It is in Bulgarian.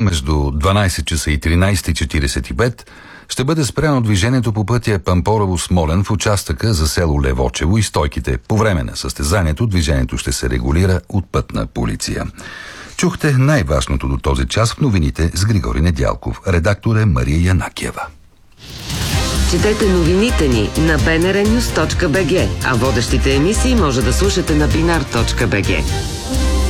между 12 часа и 13:45 ще бъде спряно движението по пътя Пампорово-Смолян в участъка за село Левочево и Стойките. По време на състезанието движението ще се регулира от пътна полиция. Чухте най-важното до този час в новините с Григорий Недялков. Редактор е Мария Янакиева. Четете новините ни на bnrnews.bg, а водещите емисии може да слушате на binar.bg.